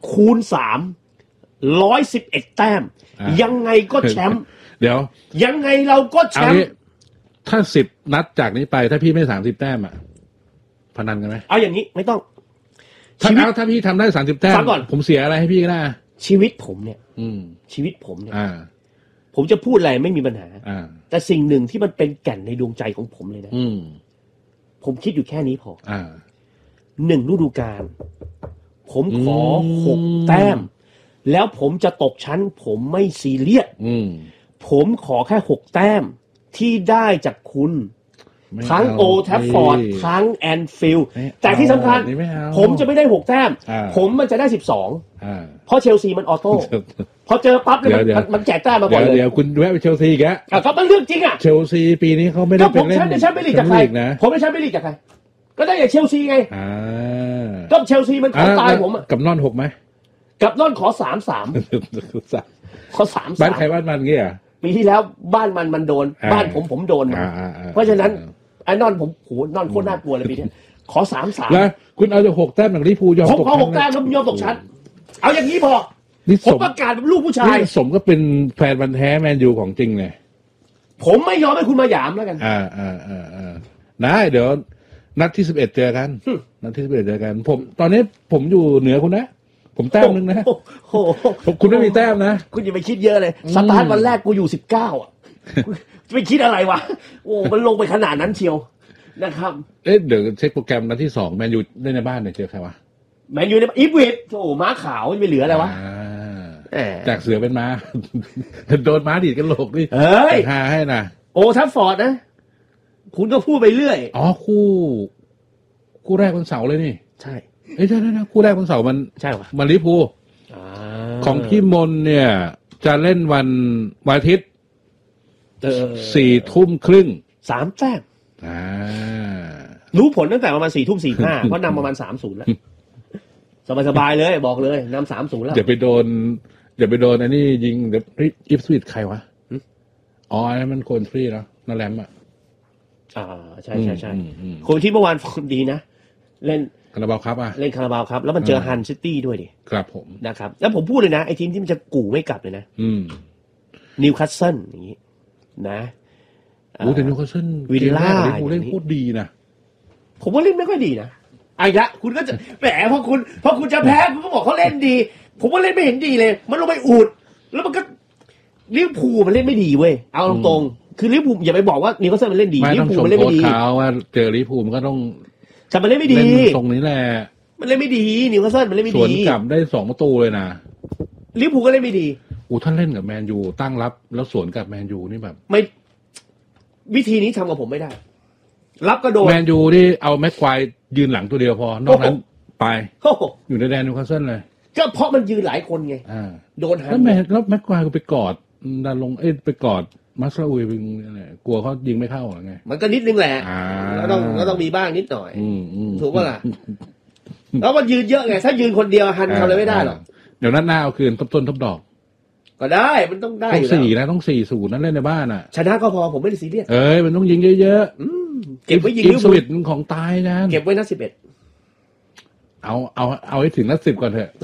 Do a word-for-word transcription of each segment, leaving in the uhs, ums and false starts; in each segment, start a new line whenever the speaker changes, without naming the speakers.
คูณสามร้อยสิบเอ็ดแต้มยังไงก็แชมป์
เดี๋ยว
ยังไงเราก็แชมป์
ถ้าสิบนัดจากนี้ไปถ้าพี่ไม่สามสิบแต้มอ่ะพนันกันไหม
เอาอย่างนี้ไม่ต้อง
ถ้าเอาถ้าพี่ทำได้สามสิบแต้มผมเสียอะไรให้พี่ก็ได้
ชีวิตผมเนี่ยชีวิตผมเนี่ยผมจะพูดอะไรไม่มีปัญหาแต่สิ่งหนึ่งที่มันเป็นแก่นในดวงใจของผมเลยนะผมคิดอยู่แค่นี้พอหนึ่งฤดูกาลผมขอหกแต้มแล้วผมจะตกชั้นผมไม่ซีเรียสผมขอแค่หกแต้มที่ได้จากคุณทั้งโอแทฟฟอร์ดทั้งแอนฟิลด์แต่ที่สำคัญผมจะไม่ได้หกแต้มผมมันจะได้สิบสองเพราะเชลซีมันออโต้พอเจอปั๊บเลยมันแจกแต้มมาก่อนเลย
เดี๋ยวคุณแวะไปเชลซีแก
อ่ะก็มันเรื่องจริงอ่ะ
เชลซีปีนี้เขาไม่ได้เป็นเล่น
ผมได้แชมป์ไม่ลีกจากใครผมได้แชมป์ไม่ลีกจากใครก็ได้จากเชลซีไงก็เชลซีมันขอตายผมอ่ะ
กับนอนหกไหม
กับนอนขอสามสามขอสาม
บ้านใครบ้านมันเงี้ย
ปีที่แล้วบ้านมันมันโดนบ้านผมผมโดนมาเพราะฉะนั้นไอ้นอนผมโหนอนโคตรน่ากลัวเลยปีนี้ขอสามสาม
แล้วคุณเอาจากหกแต้มอย่างลิปูยอม
ตกชั้นผมขอหกแต้มแล้วยอมตกชั้นเอาอย่างนี้พอผมประกาศเป็นลูกผู้ชาย
สมก็เป็นแฟนบันแท้แมนยูของจริงเลย
ผมไม่ยอมให้คุณมาหยามแล้วกัน
อ่าอ่าอ่าอ่าได้เดี๋ยวนัดที่สิบเอ็ดเจอกันนัดที่สิบเอ็ดเจอกันผมตอนนี้ผมอยู่เหนือคุณนะผมแต้มนึงนะ
โอ้
คุณไม่มีแต้มนะ
คุณอย่าไปคิดเยอะเลยสตาร์ทวันแรกกูอยู่สิบเก้าอ่ะไม่คิดอะไรวะโอ้มันลงไปขนาดนั้นเชียวนะครับ
เอ๊ะเดี๋ยวเช็คโปรแกรมนัดที่สองแมนยูเล่นในบ้านเนี่ยเจอใครวะ
แมนยูในอีฟวิดโอ้ม้าขาวไม่เหลืออะไรวะ
จากเสือเป็นม้าโดนม้าดีดกันโหลกนี่
เฮ้ย
หาให้นะ
โอ้ทัฟฟอร์ดนะคุณก็พูดไปเรื่อย
อ๋อคู่คู่แรกวันเสาร์เลยนี่
ใช่
เอ้ยใช่ๆๆคู่แรกวันเสาร์มัน
ใช่ป่ะ
มันลิเวอร์พูลของพี่มนเนี่ยจะเล่นวันวันอาทิตย์สี่ทุ่มครึ่ง
สามแต้มรู้ผลตั้งแต่ประมาณสี่ทุ่มสี่ห้าเพราะนำประมาณสามศูนย์แล้วสบายๆเลยบอกเลยนำสามศูนย์แล้ว
อย่าไปโดนอย่าไปโดนอันนี้ยิงเดี๋ยวอิฟสวิตใครวะอ๋ออันนั้นมันโคนฟรีเนาะนั่นแหลมอ่ะ
อ่าใช่ใช่ใช่คนที่เมื่อวานฟอร์มดีนะเล่น
คาราบาวครับอ่ะ
เล่นคาราบาวครับแล้วมันเจอฮันซิตี้ด้วยดิ
ครับผม
นะครับแล้วผมพูดเลยนะไอ้ทีมที่มันจะกู่ไม่กลับเลยนะนิวคาสเซิลอย่างนี้นะ
โอ้แต่นิวคาสเซิล
วิลล่า
เล่นโคตรดีนะ
ผมว่าเล่นไม่ค่อยดีนะไอ้ละคุณก็จะแหมพอคุณพอคุณจะแพ้คุณก็บอกเขาเล่นดีผมว่าเล่นไม่เห็นดีเลยมันลงไปอุดแล้วมันก็ลิเวอร์พูลมันเล่นไม่ดีเว้ยเอาตรงๆคือลิเวอร์พูลอย่าไปบอกว่านิวคาสเซิลมันเล่นดีลิเวอร์พูลมันเล่นไม่ดี
เขาว่าเจอลิเวอร์พูลมันก็ต้อง
แต่มันเล่นไม่ดี
ตรงนี้แหละ
มันเล่นไม่ดีนิวคาสเซิลมันเล่นไม่ดี
สวนกลับได้สองประตูเลยนะ
ลิเวอร์พูลก็เล่นไม่ดี
โอ้ท่านเล่นกับแมนยูตั้งรับแล้วสวนกับแมนยูนี่แบบ
ไม่วิธีนี้ทำกับผมไม่ได้รับก็โดน
แมนยูนี่เอาแม็กควายยืนหลังตัวเดียวพอนอกนั้นไปอยู่ในแดนนิวคาสเซิลเลย
ก็เพราะมันยืนหลายคนไงโดนหัน
แล้วแมแล้วแม็กควายก็ไปกอดดันลงเอ้ไปกอดมัสลาอุยเป็นอะไรกลัวเขายิงไม่เข้าหรือไง
มันก็นิดนึงแหละก็ต้องก็ต้องมีบ้างนิดหน่อยถูกป่ะล่ะแล้วมันยืนเยอะไงถ้ายืนคนเดียวหันทำอะไรไม่ได้หรอก
เดี๋ยวนัดหน้าเอาคืนทบต้นทบดอก
ก็ได้มันต้องได้
ต้องสี่นะต้องสี่ศูนย์นั่นเล่นในบ้านอ่ะ
ชนะก็พอผมไม่ได้ซีเรียส
เอ้ยมันต้องยิงเยอะ
ๆเก็บไว้ยิง
ลิเวอร์พูลของตายนะ
เก็บไว้นัดสิบเอ็ด
เอาเอาเอาให้ถึงนัดสิบก่อนเถอะ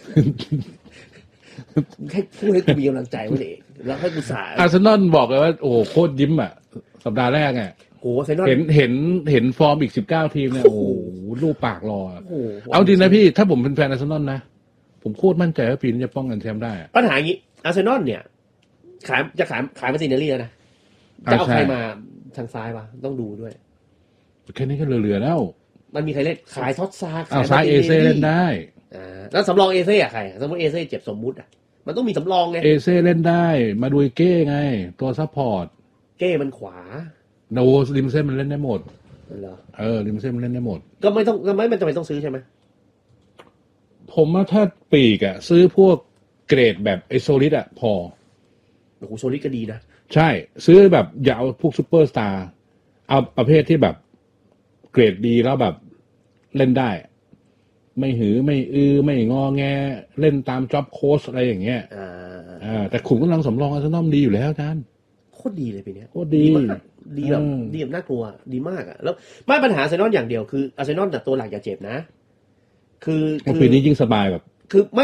ให้พูดให้กูมีกำลังใจไว้ดิแล้วให้กูสาย
อาร์เซนอลบอกเลยว่าโอ้โคตรยิ้มอ่ะสัปดาห์แรกอ่ะ
โอ้เซนอล
เห็นเห็นเห็นฟอร์มอีกสิบเก้าทีมเนี่ยโอ้รูปปากรอเอาจริงนะพี่ถ้าผมเป็นแฟนอาร์เซนอลนะผมโคตรมั่นใจว่าปีนี้จะป้องกันแชมป์ได้
ปัญหาอย่างนี้อาร์เซนอลเนี่ยขายจะขายขายมาซินารีแล้วนะจะเอาใครมาทางซ้ายวะต้องดูด้วย
แค่นี้ก็เหลือๆแล้ว
มันมีใครเล่นขายท็อตซา
ขายซ้ายเอเซ่เล่นได้
อ่าแล้วสำรองเอเซ่อะใครสมมติเอเซ่เจ็บสมมุติอะมันต้องมีสำรองไง
เอเซ่เล่นได้มาดูเก้ไงตัวซัพพอร์ต
เก้มันขวา
โนริมเซ่มันเล่นได้หมด
เหรอ
เออริมเซ่มันเล่นได้หมด
ก็ไม่ต้องก็ไม่มันจำเป็นต้องซื้อใช่ไหม
ผมว่าถ้าปีกอะซื้อพวกเกรดแบบไอโซลิดอะพอ
โอ้โหโซลิดก็ดีนะ
ใช่ซื้อแบบอย่าเอาพวกซูเปอร์สตาร์เอาประเภทที่แบบเกรดดีแล้วแบบเล่นได้ไม่หือไม่อือไม่งอแงเล่นตามจ็อบโค้ชอะไรอย่างเงี้ยอ่าอ่าแต่ขุมกำลังสำรองอาร์เซนอลดีอยู่แล้วอาจารย์
โคตรดีเลยปีนี้
โคตรดี
ดีแบบดีแบบน่ากลัวดีมากอ่ะแล้วไม่ปัญหาอาร์เซนอลอย่างเดียวคืออาร์เซนอลแต่ตัวหลักอย่าเจ็บนะคือ
ปีนี้ยิ่งสบายแบบ
คือไม่